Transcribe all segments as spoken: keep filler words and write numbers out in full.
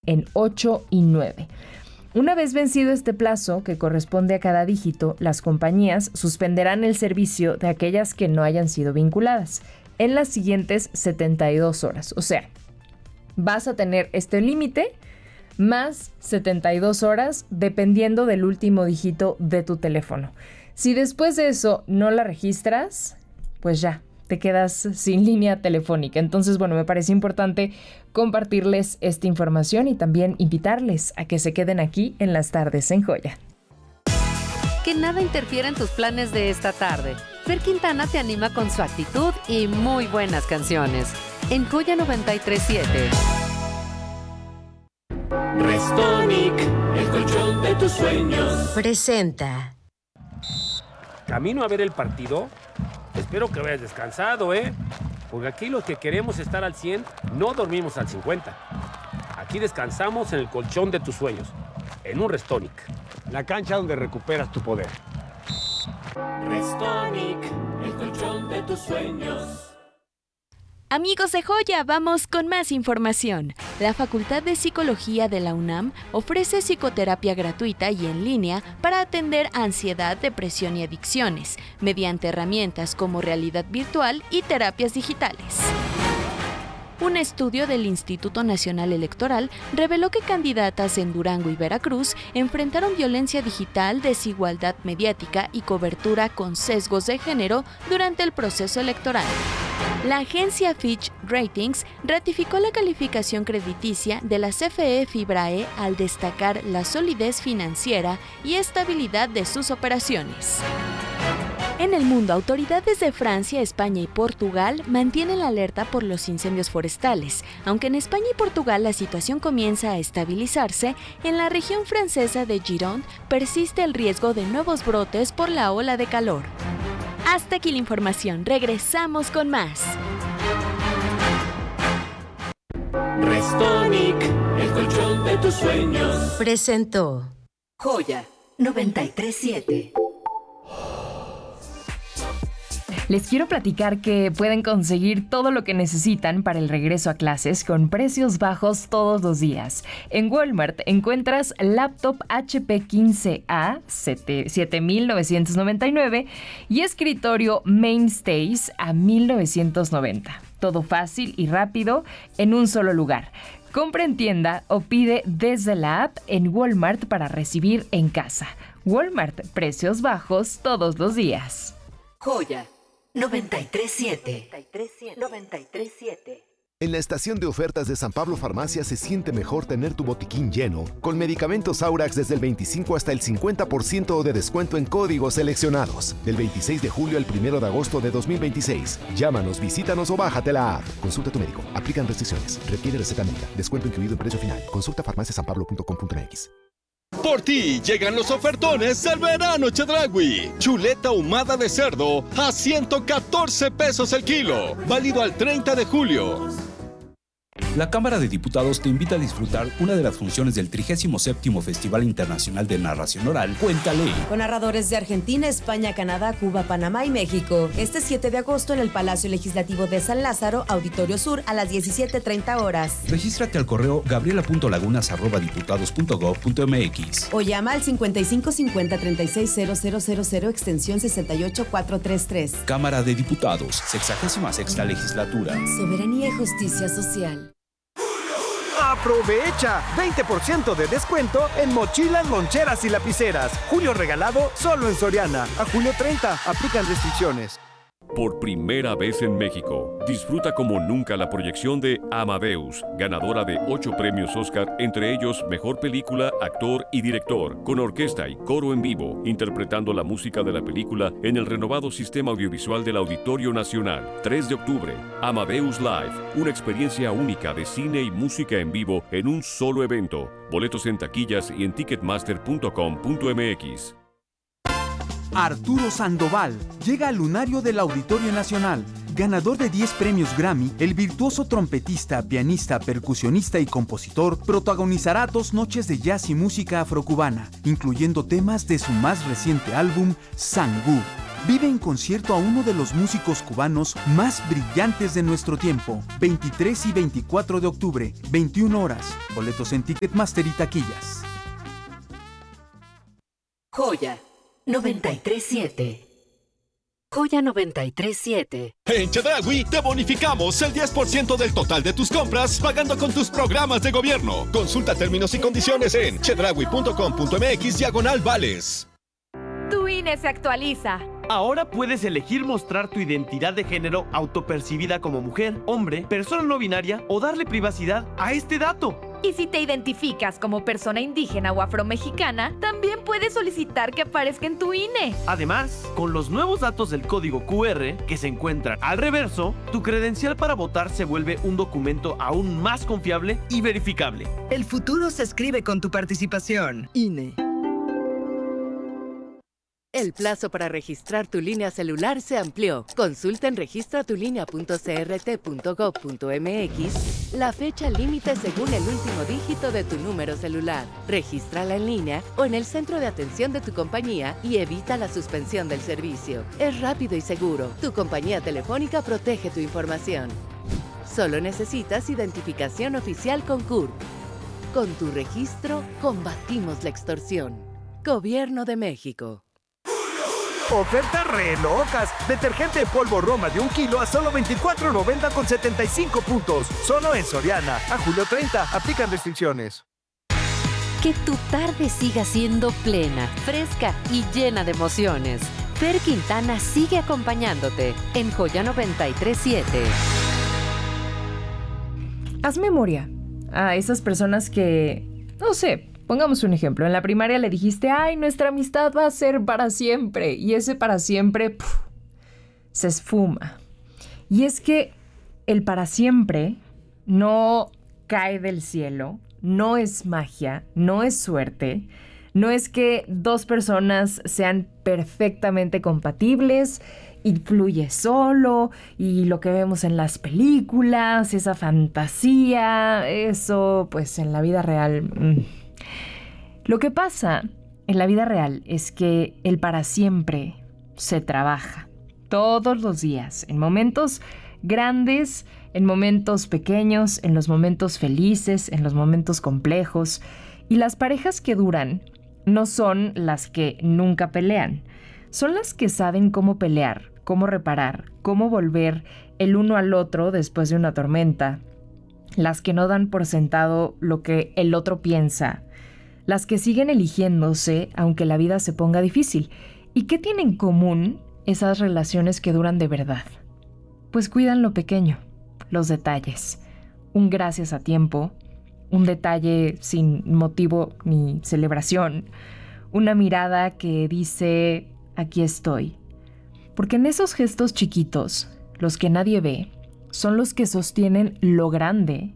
en ocho y nueve. Una vez vencido este plazo, que corresponde a cada dígito, las compañías suspenderán el servicio de aquellas que no hayan sido vinculadas en las siguientes setenta y dos horas. O sea, vas a tener este límite más setenta y dos horas dependiendo del último dígito de tu teléfono. Si después de eso no la registras, pues ya, te quedas sin línea telefónica. Entonces, bueno, me parece importante compartirles esta información y también invitarles a que se queden aquí en las tardes en Joya. Que nada interfiera en tus planes de esta tarde. Fer Quintana te anima con su actitud y muy buenas canciones. En Joya noventa y tres punto siete. Restonic, el colchón de tus sueños. Presenta. ¿Camino a ver el partido? Espero que vayas descansado, ¿eh? Porque aquí los que queremos estar al cien no dormimos al cincuenta. Aquí descansamos en el colchón de tus sueños, en un Restonic. La cancha donde recuperas tu poder. Restonic, el colchón de tus sueños. Amigos de Joya, vamos con más información. La Facultad de Psicología de la UNAM ofrece psicoterapia gratuita y en línea para atender ansiedad, depresión y adicciones, mediante herramientas como realidad virtual y terapias digitales. Un estudio del Instituto Nacional Electoral reveló que candidatas en Durango y Veracruz enfrentaron violencia digital, desigualdad mediática y cobertura con sesgos de género durante el proceso electoral. La agencia Fitch Ratings ratificó la calificación crediticia de la C F E Fibrae al destacar la solidez financiera y estabilidad de sus operaciones. En el mundo, autoridades de Francia, España y Portugal mantienen la alerta por los incendios forestales. Aunque en España y Portugal la situación comienza a estabilizarse, en la región francesa de Gironde persiste el riesgo de nuevos brotes por la ola de calor. Hasta aquí la información. Regresamos con más. Restonic, el colchón de tus sueños. Presentó Joya noventa y tres punto siete. Les quiero platicar que pueden conseguir todo lo que necesitan para el regreso a clases con precios bajos todos los días. En Walmart encuentras laptop H P quince A siete mil novecientos noventa y nueve y escritorio Mainstays a mil novecientos noventa. Todo fácil y rápido en un solo lugar. Compra en tienda o pide desde la app en Walmart para recibir en casa. Walmart, precios bajos todos los días. Joya noventa y tres punto siete. noventa y tres punto siete. En la estación de ofertas de San Pablo Farmacia se siente mejor tener tu botiquín lleno, con medicamentos Aurax desde el veinticinco hasta el cincuenta por ciento de descuento en códigos seleccionados. Del veintiséis de julio al primero de agosto de dos mil veintiséis. Llámanos, visítanos o bájate la app. Consulta a tu médico. Aplican restricciones. Requiere receta médica. Descuento incluido en precio final. Consulta farmacia san pablo punto com punto m x. Por ti llegan los ofertones del verano Chedraui. Chuleta ahumada de cerdo a ciento catorce pesos el kilo. Válido al treinta de julio. La Cámara de Diputados te invita a disfrutar una de las funciones del trigésimo séptimo Festival Internacional de Narración Oral, Cuéntale. Con narradores de Argentina, España, Canadá, Cuba, Panamá y México. Este siete de agosto en el Palacio Legislativo de San Lázaro, Auditorio Sur, a las diecisiete treinta horas. Regístrate al correo gabriela punto lagunas arroba diputados punto gob punto m x o llama al cincuenta y cinco cincuenta treinta y seis cero cero cero cero extensión sesenta y ocho cuatrocientos treinta y tres. Cámara de Diputados, sexagésima sexta Legislatura. Soberanía y justicia social. ¡Aprovecha! veinte por ciento de descuento en mochilas, loncheras y lapiceras. Julio regalado solo en Soriana. A julio treinta. Aplican restricciones. Por primera vez en México, disfruta como nunca la proyección de Amadeus, ganadora de ocho premios Oscar, entre ellos Mejor Película, Actor y Director, con orquesta y coro en vivo, interpretando la música de la película en el renovado sistema audiovisual del Auditorio Nacional. tres de octubre, Amadeus Live, una experiencia única de cine y música en vivo en un solo evento. Boletos en taquillas y en ticketmaster punto com punto m x. Arturo Sandoval llega al lunario del Auditorio Nacional. Ganador de diez premios Grammy, el virtuoso trompetista, pianista, percusionista y compositor protagonizará dos noches de jazz y música afrocubana, incluyendo temas de su más reciente álbum, Sangú. Vive en concierto a uno de los músicos cubanos más brillantes de nuestro tiempo. veintitrés y veinticuatro de octubre, veintiuna horas. Boletos en Ticketmaster y taquillas. Joya noventa y tres siete. Joya noventa y tres siete. En Chedraui te bonificamos el diez por ciento del total de tus compras pagando con tus programas de gobierno. Consulta términos y condiciones en chedraui punto com punto m x diagonal vales. Tu I N E se actualiza. Ahora puedes elegir mostrar tu identidad de género autopercibida como mujer, hombre, persona no binaria o darle privacidad a este dato. Y si te identificas como persona indígena o afromexicana, también puedes solicitar que aparezca en tu I N E. Además, con los nuevos datos del código Q R que se encuentran al reverso, tu credencial para votar se vuelve un documento aún más confiable y verificable. El futuro se escribe con tu participación. I N E. El plazo para registrar tu línea celular se amplió. Consulta en registra tu línea punto c r t punto gov punto m x la fecha límite según el último dígito de tu número celular. Regístrala en línea o en el centro de atención de tu compañía y evita la suspensión del servicio. Es rápido y seguro. Tu compañía telefónica protege tu información. Solo necesitas identificación oficial con C U R P. Con tu registro, combatimos la extorsión. Gobierno de México. Ofertas re locas. Detergente en polvo Roma de un kilo a solo veinticuatro noventa con setenta y cinco puntos. Solo en Soriana. A julio treinta. Aplican restricciones. Que tu tarde siga siendo plena, fresca y llena de emociones. Fer Quintana sigue acompañándote en Joya noventa y tres siete. Haz memoria a esas personas que, no sé, pongamos un ejemplo. En la primaria le dijiste, ay, nuestra amistad va a ser para siempre. Y ese para siempre puf, se esfuma. Y es que el para siempre no cae del cielo, no es magia, no es suerte. No es que dos personas sean perfectamente compatibles y fluye solo, y lo que vemos en las películas, esa fantasía, eso pues en la vida real... Mmm. Lo que pasa en la vida real es que el para siempre se trabaja todos los días, en momentos grandes, en momentos pequeños, en los momentos felices, en los momentos complejos. Y las parejas que duran no son las que nunca pelean, son las que saben cómo pelear, cómo reparar, cómo volver el uno al otro después de una tormenta, las que no dan por sentado lo que el otro piensa, las que siguen eligiéndose aunque la vida se ponga difícil. ¿Y qué tienen en común esas relaciones que duran de verdad? Pues cuidan lo pequeño, los detalles, un gracias a tiempo, un detalle sin motivo ni celebración, una mirada que dice, aquí estoy. Porque en esos gestos chiquitos, los que nadie ve, son los que sostienen lo grande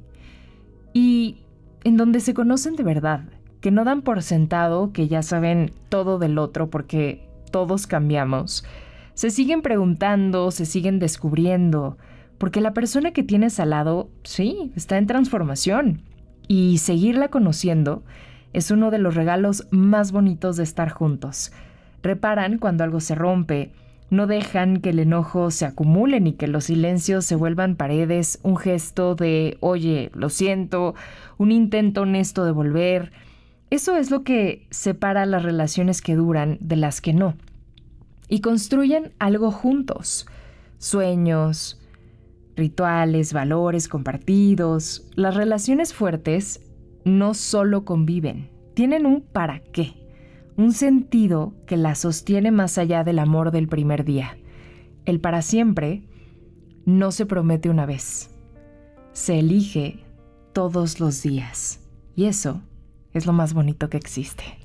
y en donde se conocen de verdad, que no dan por sentado que ya saben todo del otro porque todos cambiamos. Se siguen preguntando, se siguen descubriendo, porque la persona que tienes al lado, sí, está en transformación. Y seguirla conociendo es uno de los regalos más bonitos de estar juntos. Reparan cuando algo se rompe, no dejan que el enojo se acumule ni que los silencios se vuelvan paredes, un gesto de, oye, lo siento, un intento honesto de volver. Eso es lo que separa las relaciones que duran de las que no. Y construyen algo juntos. Sueños, rituales, valores compartidos. Las relaciones fuertes no solo conviven, tienen un para qué, un sentido que las sostiene más allá del amor del primer día. El para siempre no se promete una vez, se elige todos los días. Y eso es lo más bonito que existe.